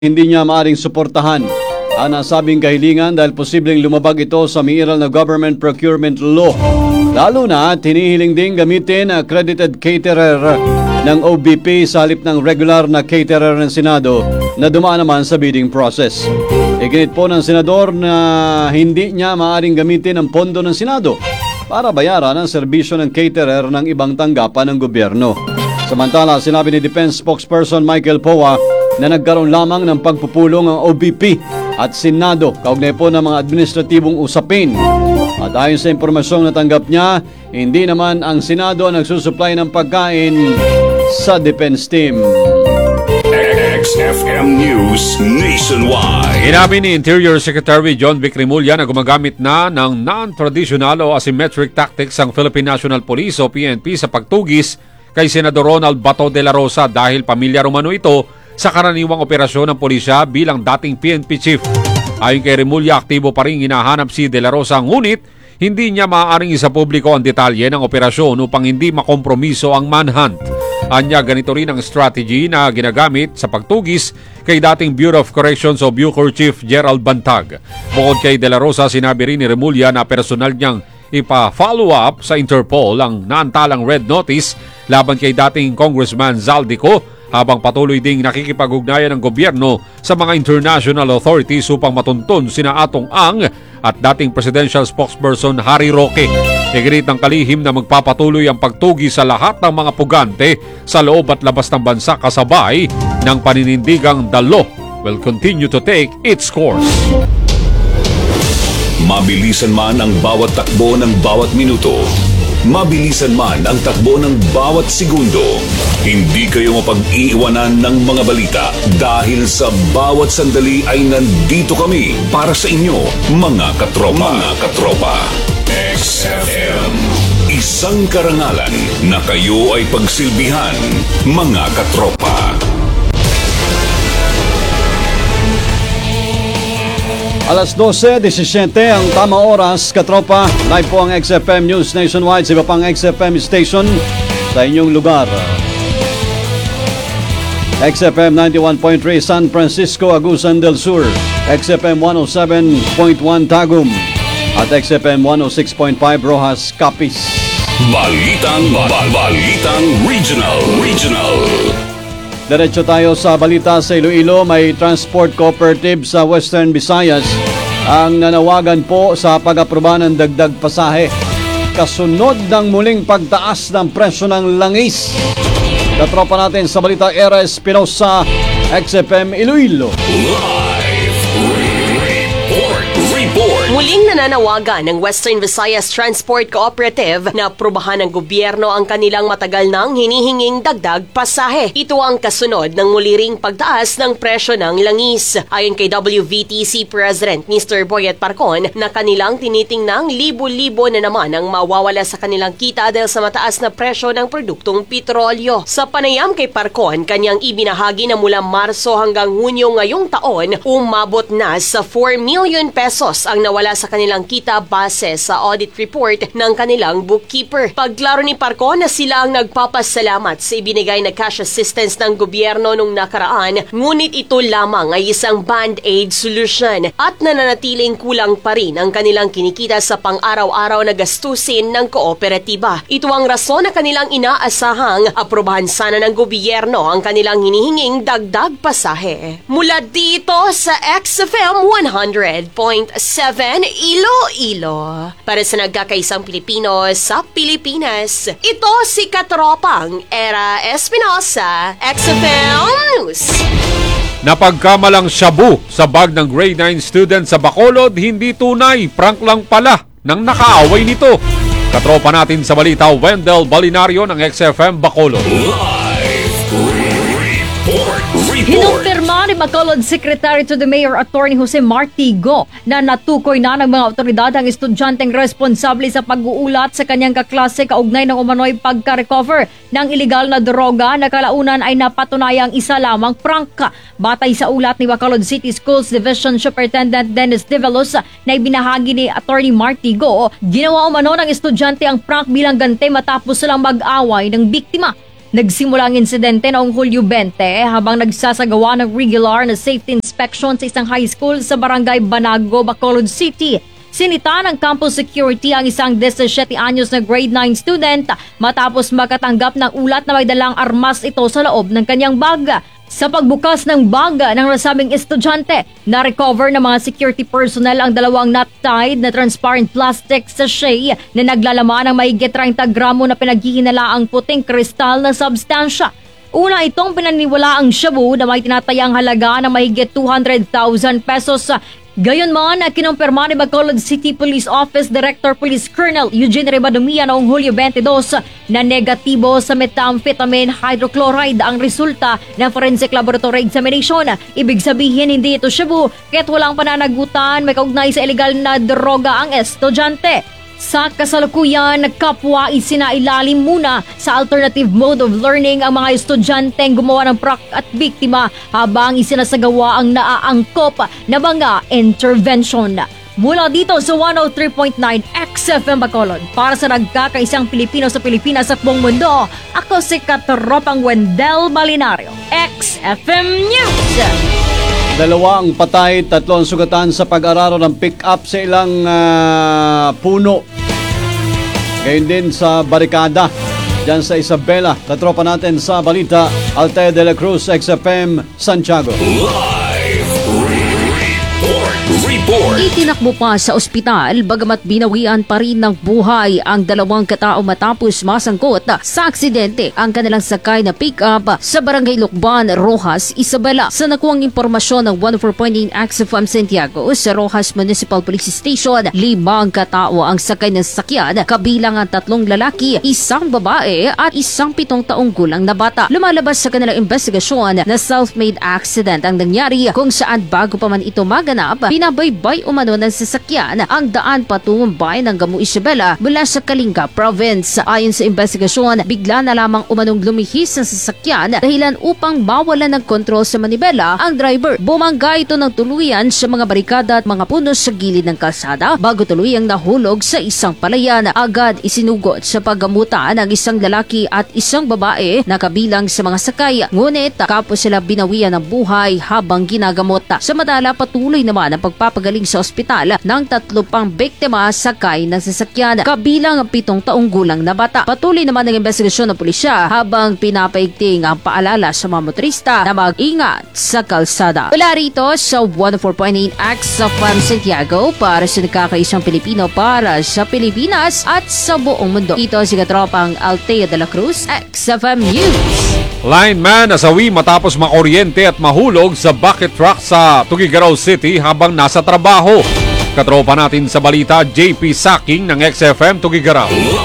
hindi niya maaring suportahan ang nasabing kahilingan dahil posibleng lumabag ito sa miiral na government procurement law. Lalo na hinihiling din gamitin accredited caterer ng OBP sa halip ng regular na caterer ng Senado na dumaan naman sa bidding process. Iginit po ng senador na hindi niya maaring gamitin ang pondo ng Senado para bayaran ang serbisyo ng caterer ng ibang tanggapan ng gobyerno. Samantala, sinabi ni Defense Spokesperson Michael Poa na nagkaroon lamang ng pagpupulong ang OBP at Senado kaugnay po ng mga administratibong usapin. At ayon sa impormasyong natanggap niya, hindi naman ang Senado ang nagsusupply ng pagkain sa defense team. XFM News Nationwide. Inamin ni Interior Secretary John Vic Rimulya na gumagamit na ng non-traditional o asymmetric tactics ang Philippine National Police o PNP sa pagtugis kay Senador Ronald Bato de la Rosa dahil pamilyar umano ito sa karaniwang operasyon ng pulisya bilang dating PNP chief. Ayon kay Rimulya, aktibo pa rin hinahanap si de la Rosa, ngunit hindi niya maaaring isapubliko ang detalye ng operasyon upang hindi makompromiso ang manhunt. Anya, ganito rin ang strategy na ginagamit sa pagtugis kay dating Bureau of Corrections o Bucor Chief Gerald Bantag. Bukod kay de la Rosa, sinabi rin ni Rimulya na personal niyang ipa-follow up sa Interpol ang naantalang red notice laban kay dating Congressman Zaldico, habang patuloy ding nakikipag-ugnayan ng gobyerno sa mga international authorities upang matuntun sina Atong Ang at dating presidential spokesperson Harry Roque. Iginit ng kalihim na magpapatuloy ang pagtugi sa lahat ng mga pugante sa loob at labas ng bansa kasabay ng paninindigang the law will continue to take its course. Mabilisan man ang bawat takbo ng bawat minuto, mabilisan man ang takbo ng bawat segundo, hindi kayo mapag-iiwanan ng mga balita dahil sa bawat sandali ay nandito kami para sa inyo, mga katropa. Mga katropa. XFM. Isang karangalan na kayo ay pagsilbihan, mga katropa. Alas 12:17 ang tamang oras, katropa. Live po ang XFM News Nationwide sa iba pang XFM station sa inyong lugar. XFM 91.3 San Francisco, Agusan del Sur, XFM 107.1 Tagum, at XFM 106.5 Rojas, Capiz. Balitang Regional. Diretso tayo sa balita sa Iloilo. May transport cooperative sa Western Visayas ang nanawagan po sa pag-aproba ng dagdag pasahe kasunod ng muling pagtaas ng presyo ng langis. Katropa natin sa balita, Era Espinosa, XFM Iloilo. Muling nananawagan ng Western Visayas Transport Cooperative na aprobahan ng gobyerno ang kanilang matagal nang hinihinging dagdag pasahe. Ito ang kasunod ng muli ring pagtaas ng presyo ng langis. Ayon kay WVTC President Mr. Boyet Parcon na kanilang tinitingnang libo-libo na naman ang mawawala sa kanilang kita dahil sa mataas na presyo ng produktong petrolyo. Sa panayam kay Parcon, kanyang ibinahagi na mula Marso hanggang Hunyo ngayong taon, umabot na sa 4 million pesos ang nawala sa kanilang kita base sa audit report ng kanilang bookkeeper. Pagklaro ni Parcon na sila ang nagpapasalamat sa ibinigay na cash assistance ng gobyerno nung nakaraan, ngunit ito lamang ay isang band-aid solution at nananatiling kulang pa rin ang kanilang kinikita sa pang-araw-araw na gastusin ng kooperatiba. Ito ang rason na kanilang inaasahang aprobahan sana ng gobyerno ang kanilang hinihinging dagdag pasahe. Mula dito sa XFM 100.7 Iloilo. Para sa nagkakaisang Pilipino sa Pilipinas, ito si Katropang Era Espinosa, XFM News. Napagkamalang shabu sa bag ng grade 9 student sa Bacolod, hindi tunay, prank lang pala ng nakaaway nito. Katropa natin sa balita, Wendell Balinario ng XFM Bacolod. Hinumpirma ni Bacolod Secretary to the Mayor Attorney Jose Martigo na natukoy na ng mga otoridad ang estudyanteng responsable sa pag-uulat sa kanyang kaklase kaugnay ng umano'y pagka-recover ng iligal na droga na kalaunan ay napatunayang isa lamang prangka. Batay sa ulat ni Bacolod City Schools Division Superintendent Dennis Develos na ibinahagi ni Attorney Martigo, ginawa umano ng estudyante ang prank bilang gante matapos silang mag-away ng biktima. Nagsimula ang insidente noong Hulyo 20 habang nagsasagawa ng regular na safety inspection sa isang high school sa barangay Banago, Bacolod City. Sinita ng campus security ang isang 17 anyos na grade 9 student matapos makatanggap ng ulat na may dalang armas ito sa loob ng kanyang bag. Sa pagbukas ng bag ng nasabing estudyante, na-recover ng mga security personnel ang dalawang knot-tied na transparent plastic sachet na naglalaman ng mahigit 30 gramo na pinaghihinalaang puting kristal na substansya. Una itong pinaniniwalaang shabu na may tinatayang halaga ng mahigit 200,000 pesos. Gayunman, kinumpirma ni Bacolod City Police Office Director Police Colonel Eugene Ribadumia noong Hulyo 22 na negatibo sa methamphetamine hydrochloride ang resulta ng forensic laboratory examination. Ibig sabihin hindi ito shabu kaya't walang pananagutan may kaugnay sa illegal na droga ang estudyante. Sa kasalukuyan, kapwa isinailalim muna sa alternative mode of learning ang mga estudyanteng gumawa ng prank at biktima habang isinasagawa ang naaangkop na mga intervention. Mula dito sa 103.9 XFM Bacolod, para sa nagkakaisang Pilipino sa Pilipinas at buong mundo, ako si Katropang Wendell Balinario, XFM News! 2 ang patay, 3 ang sugatan sa pag-araro ng pick-up sa ilang puno. Ngayon din sa barikada dyan sa Isabela. Katropa natin sa balita, Altea de la Cruz, XFM, Santiago. Itinakbo pa sa ospital bagamat binawian pa rin ng buhay ang 2 katao matapos masangkot sa aksidente ang kanilang sakay na pick-up sa Barangay Lucban, Rojas, Isabela. Sa nakuwang impormasyon ng 104.9 XFM Santiago sa Rojas Municipal Police Station, 5 katao ang sakay ng sasakyan, kabilang ang 3 lalaki, 1 babae at 1 7 taong gulang na bata. Lumalabas sa kanilang investigasyon na self-made accident ang nangyari kung saan bago pa man ito maganap, binabaybay umano ng sasakyan ang daan patungong bayan ng Gamu, Isabela mula sa Kalinga Province. Ayon sa investigasyon, bigla na lamang umanong lumihis ang sasakyan dahilan upang mawalan ng kontrol sa manibela ang driver. Bumangga ito ng tuluyan sa mga barikada at mga puno sa gilid ng kalsada bago tuluyang nahulog sa isang palayan. Agad isinugot sa paggamutan ang 1 lalaki at 1 babae na kabilang sa mga sakay. Ngunit kapos sila binawian ng buhay habang ginagamot. Samantala, patuloy naman ang pagpapagaling sa ospital ng 3 pang biktima sakay ng sasakyan, kabilang ang 7 taong gulang na bata. Patuloy naman ang investigasyon ng pulisya habang pinapaigting ang paalala sa mga motorista na mag-ingat sa kalsada. Wala rito sa 104.8 XFM Santiago para sa nagkakaisang Pilipino para sa Pilipinas at sa buong mundo. Ito si Katropang Altea de la Cruz, XFM News. Lineman nasawi matapos makuryente at mahulog sa bucket truck sa Tuguegarao City habang nasa trabaho. Katropa natin sa balita, JP Saking ng XFM Tuguegarao.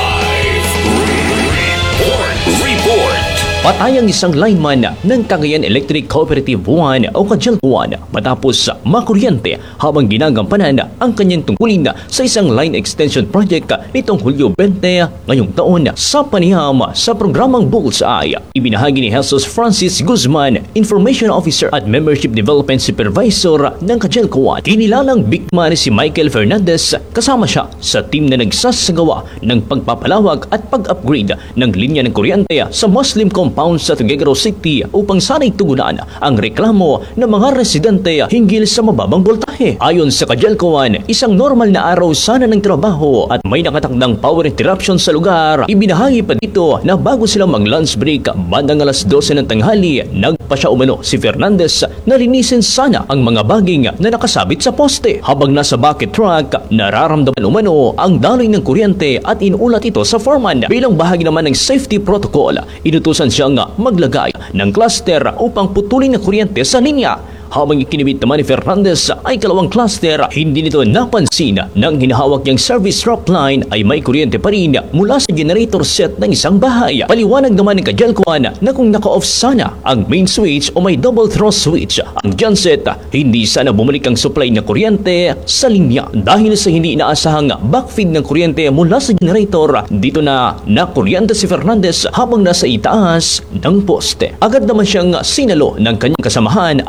Patay ang isang lineman ng Cagayan Electric Cooperative 1 o Kajal 1 matapos makuryente habang ginagampanan ang kanyang tungkulin sa isang line extension project nitong Hulyo 20 ngayong taon sa paniham sa programang Bullseye. Ibinahagi ni Jesus Francis Guzman, Information Officer at Membership Development Supervisor ng Kajal 1. Kinilalang biktima ni si Michael Fernandez, kasama siya sa team na nagsasagawa ng pagpapalawag at pag-upgrade ng linya ng kuryente sa Muslim compound sa Tuguegarao City upang sanay tugunan ang reklamo ng mga residente hinggil sa mababang voltahe. Ayon sa Kajalcoan, isang normal na araw sana ng trabaho at may nakatakdang power interruption sa lugar. Ibinahagi pa dito na bago sila mag-lunch break bandang alas 12 ng tanghali, nagpasya umano si Fernandez na linisin sana ang mga baging na nakasabit sa poste. Habang nasa bucket truck, nararamdaman umano ang daloy ng kuryente at inuulat ito sa foreman. Bilang bahagi naman ng safety protocol, inutusan siyang maglagay ng cluster upang putulin ang kuryente sa linya. Habang ikinibit naman ni Fernandez ay 2 cluster, hindi nito napansin nang hinahawak niyang service drop line ay may kuryente pa rin mula sa generator set ng isang bahay. Paliwanag naman ni Kajalcoan na kung naka-off sana ang main switch o may double throw switch ang genset, hindi sana bumalik ang supply ng kuryente sa linya dahil sa hindi inaasahang backfeed ng kuryente mula sa generator. Dito na nakuryente si Fernandez habang nasa itaas ng poste. Agad naman siyang sinalo ng kanyang kasamahan at isinugot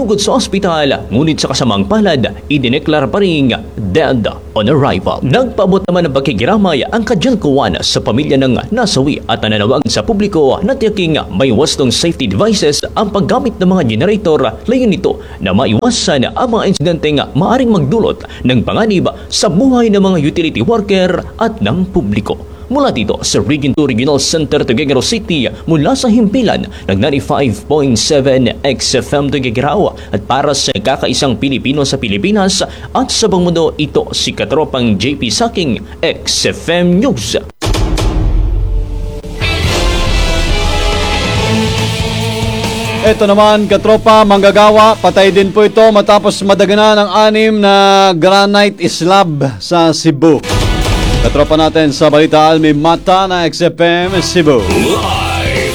gisugod sa ospital, ngunit sa kasamang palad, idineklara pa rin dead on arrival. Nagpaabot naman ng pagkikiramay ang kadyalkuwan sa pamilya ng nasawi at nananawag sa publiko na tiyaking may wastong safety devices ang paggamit ng mga generator, layon nito na maiwasan ang mga insidenteng maaring magdulot ng panganib sa buhay ng mga utility worker at ng publiko. Mula dito sa Region 2 Regional Center Tuguegarao City, mula sa himpilan ng 95.7 XFM Tuguegarao at para sa kakaisang Pilipino sa Pilipinas at sa buong mundo, ito si Katropang JP Saking, XFM News. Ito naman, katropa, manggagawa, patay din po ito matapos madaganan ng 6 na granite slab sa Cebu. Katropa natin sa Balita Almi Mata na XFM Cebu. Live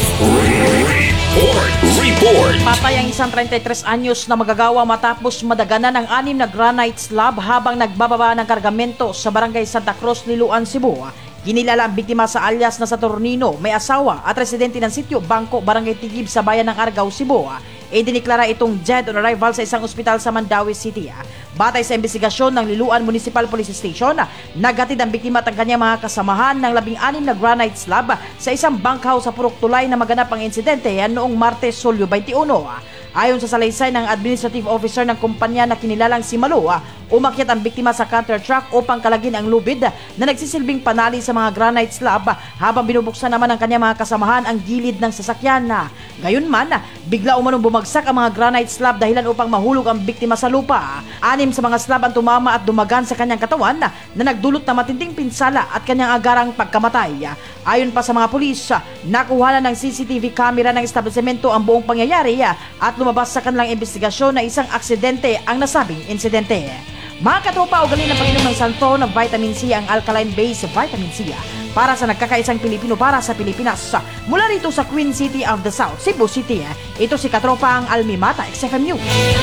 report. Patay ang isang 33 anyos na magagawa matapos madaganan ng 6 na granite slab habang nagbababa ng kargamento sa barangay Santa Cruz, Liloan, Cebu. Kinilala ang biktima sa alias na Saturnino, may asawa at residente ng sitio Bangko, Barangay Tigib sa bayan ng Argao, Cebu. Diniklara itong dead on arrival sa isang ospital sa Mandaue City. Batay sa investigasyon ng Liloan Municipal Police Station, naghatid ang biktima at ang kanyang mga kasamahan ng 16 na granite slab sa isang bunkhouse sa Purok Tulay na maganap ang insidente noong Martes, Hulyo 21. Ayon sa salaysay ng administrative officer ng kumpanya na kinilalang si Malo, umakyat ang biktima sa counter truck upang kalagin ang lubid na nagsisilbing panali sa mga granite slab habang binubuksan naman ng kanyang mga kasamahan ang gilid ng sasakyan. Gayunman, bigla umanong bumagsak ang mga granite slab dahilan upang mahulog ang biktima sa lupa. 6 sa mga slab ang tumama at dumagan sa kanyang katawan na nagdulot na matinding pinsala at kanyang agarang pagkamatay. Ayon pa sa mga pulis, nakuha na ng CCTV camera ng establishmento ang buong pangyayari at lumabas sa kanilang investigasyon na isang aksidente ang nasabing insidente. Mga katropa, ugali ng pag-inom ng Santon ng vitamin C ang alkaline-based vitamin C para sa nagkakaisang Pilipino para sa Pilipinas. Mula rito sa Queen City of the South, Cebu City, ito si Katropa ang Almi Mata, XFM News.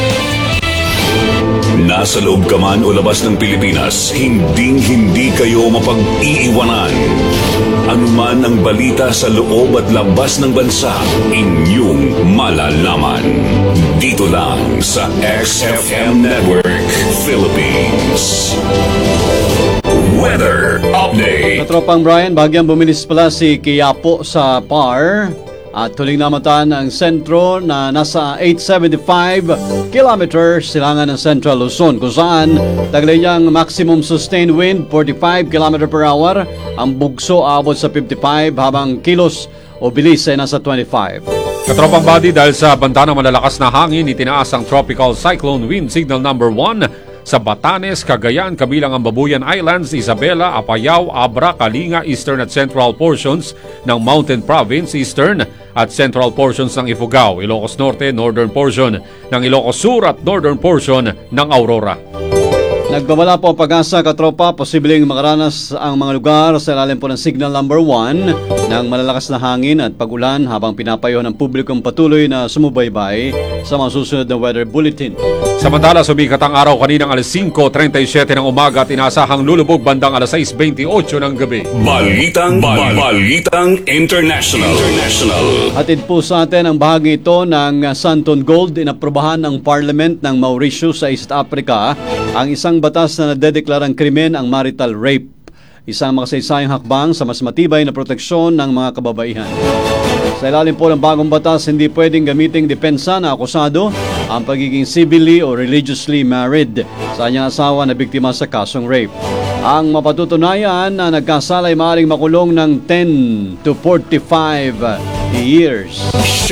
Nasa loob ka man o labas ng Pilipinas, hindi kayo mapag-iiwanan. Anuman ang balita sa loob at labas ng bansa, inyong malalaman. Dito lang sa XFM Network Philippines. Weather Update. Katropang Brian, bahagyang bumilis pala si Quiapo sa PAR at huling namatan ang sentro na nasa 875 kilometers silangan ng Central Luzon kung saan taglay niyang maximum sustained wind 45 km per hour, ang bugso abot sa 55 habang kilos o bilis ay nasa 25. Katropang body, dahil sa banta ng malalakas na hangin, itinaas ang Tropical Cyclone Wind Signal number 1 sa Batanes, Cagayan, kabilang ang Babuyan Islands, Isabela, Apayao, Abra, Kalinga, Eastern at Central portions ng Mountain Province, Eastern at Central portions ng Ifugao, Ilocos Norte, Northern portion ng Ilocos Sur at Northern portion ng Aurora. Nagbabala po ang pag-asa, katropa, posibleng makaranas ang mga lugar sa ilalim po ng signal number 1 ng malalakas na hangin at pag-ulan habang pinapayo ng publikong patuloy na sumubaybay sa mga susunod na weather bulletin. Samantala, sumikat ang araw kaninang alas 5:37 ng umaga at inasahang lulubog bandang alas 6:28 ng gabi. Balitang International. Hatid po sa atin ang bahagi ito ng Santon Gold. Inaprubahan ng Parliament ng Mauritius sa East Africa ang isang batas na nadedeklarang krimen ang marital rape. Isang makasaysayang hakbang sa mas matibay na proteksyon ng mga kababaihan. Sa ilalim po ng bagong batas, hindi pwedeng gamiting depensa na akusado ang pagiging civilly o religiously married sa kanyang asawa na biktima sa kasong rape. Ang mapatutunayan na nagkasala ay maaaring makulong ng 10 to 45 years.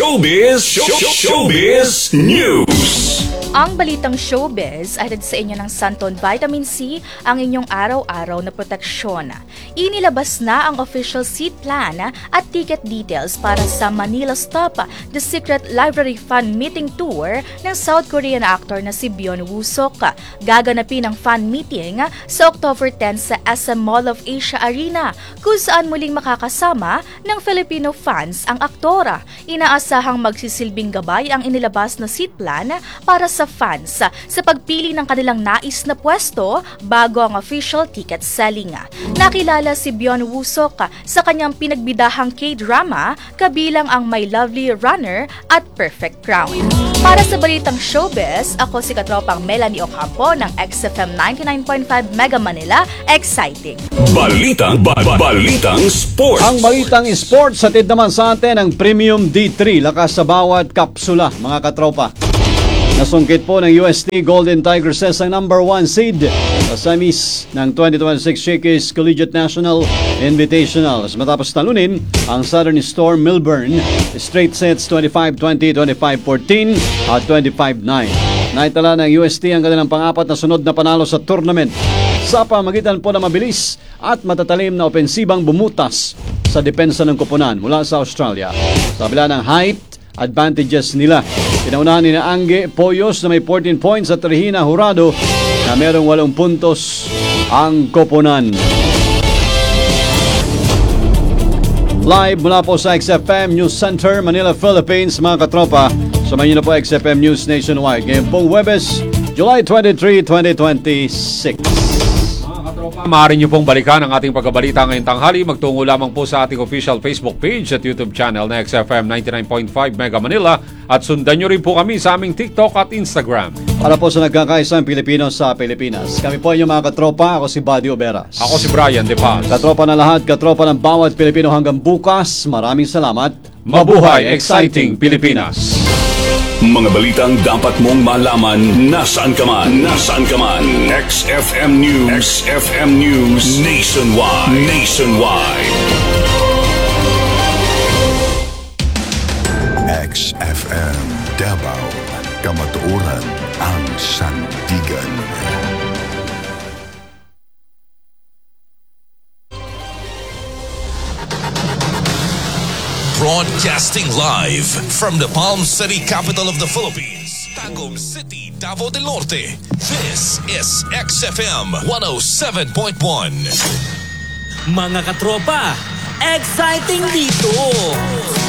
Showbiz News. Ang balitang showbiz ay hatid sa inyo ng Santon Vitamin C, ang inyong araw-araw na proteksyon. Inilabas na ang official seat plan at ticket details para sa Manila Stop, The Secret Library Fan Meeting Tour ng South Korean actor na si Byun Woo Sok. Gaganapin ang fan meeting sa October 10 sa SM Mall of Asia Arena, kung saan muling makakasama ng Filipino fans ang aktora. Inaasahang magsisilbing gabay ang inilabas na seat plan para sa fans sa pagpili ng kanilang nais na pwesto bago ang official ticket selling. Nakilala nagpakilala si Byeon Woo-sok sa kanyang pinagbidahang K-drama kabilang ang My Lovely Runner at Perfect Crown. Para sa balitang showbiz, ako si katropang Melanie Ocampo ng XFM 99.5 Mega Manila. Exciting! Balitang sports. Ang balitang sports hatid naman sa atin ang Premium D3. Lakas sa bawat kapsula, mga katropa. Nasungkit po ng UST Golden Tigresses ang number 1 seed sa semis ng 2026 Shakey's Collegiate National Invitationals. Matapos talunin ang Southern Storm Millburn straight sets 25-20, 25-14 at 25-9. Naitala ng UST ang kanilang pang-apat na sunod na panalo sa tournament sa pamagitan po na mabilis at matatalim na opensibang bumutas sa depensa ng koponan mula sa Australia. Sa kabila ng height advantages nila, pinaunahan ni Angge Poyos na may 14 points at Regina Jurado na merong 8 puntos ang koponan. Live mula po sa XFM News Center, Manila, Philippines, mga katropa. Samayin niyo na po XFM News Nationwide. Ngayon pong Huwebes, July 23, 2026. Maaari niyo pong balikan ang ating pagkabalita ngayong tanghali. Magtungo lamang po sa ating official Facebook page at YouTube channel na XFM 99.5 Mega Manila at sundan niyo rin po kami sa aming TikTok at Instagram. Para po sa nagkakaisang Pilipino sa Pilipinas. Kami po inyong mga katropa. Ako si Buddy Oberas. Ako si Brian De Paz. Katropa na lahat, katropa ng bawat Pilipino hanggang bukas. Maraming salamat. Mabuhay, exciting Pilipinas! Mga balitang dapat mong malaman nasaan ka man. XFM News Nationwide. XFM Davao, kamatuoran ang sandigan. Broadcasting live from the Palm City, capital of the Philippines, Tagum City, Davao del Norte. This is XFM 107.1. Mga katropa, exciting dito!